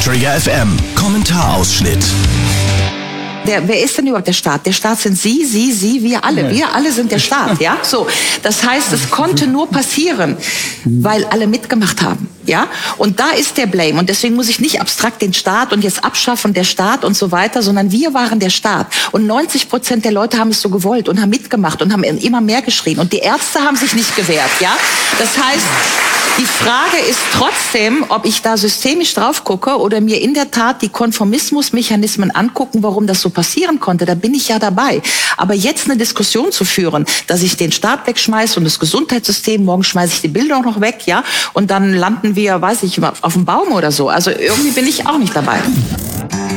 Trigger FM, Kommentarausschnitt. Wer ist denn überhaupt der Staat? Der Staat sind Sie, wir alle. Wir alle sind der Staat, ja? So. Das heißt, es konnte nur passieren, weil alle mitgemacht haben, ja? Und da ist der Blame. Und deswegen muss ich nicht abstrakt den Staat und jetzt abschaffen, der Staat und so weiter, sondern wir waren der Staat. Und 90% der Leute haben es so gewollt und haben mitgemacht und haben immer mehr geschrien. Und die Ärzte haben sich nicht gewehrt, ja? Das heißt, die Frage ist trotzdem, ob ich da systemisch drauf gucke oder mir in der Tat die Konformismusmechanismen angucken, warum das so passieren konnte. Da bin ich ja dabei. Aber jetzt eine Diskussion zu führen, dass ich den Staat wegschmeiße und das Gesundheitssystem, morgen schmeiße ich die Bildung noch weg, ja, und dann landen wir, weiß ich, auf dem Baum oder so. Also irgendwie bin ich auch nicht dabei.